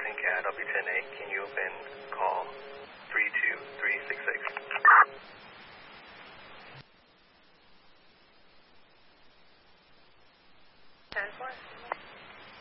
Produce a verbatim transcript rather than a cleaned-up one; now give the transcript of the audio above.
morning, C A W ten A. Can you open call three two three six six? ten four.